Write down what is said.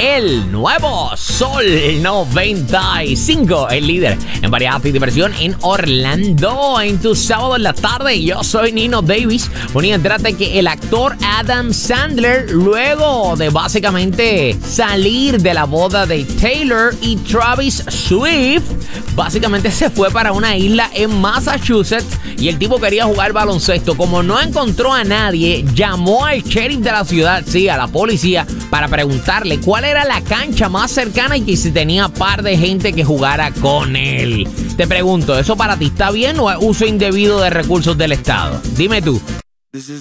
el nuevo Sol 95, el líder en variedad y diversión en Orlando. En tu sábado en la tarde, yo soy Nino Davis. Ponía entrate que el actor Adam Sandler, luego de básicamente salir de la boda de Taylor y Travis Swift, básicamente se fue para una isla en Massachusetts y el tipo quería jugar baloncesto. Como no encontró a nadie, llamó al sheriff de la ciudad, sí, a la policía, para preguntarle cuál era la cancha más cercana y que si tenía par de gente que jugara con él. Te pregunto, ¿eso para ti está bien o es uso indebido de recursos del Estado? Dime tú.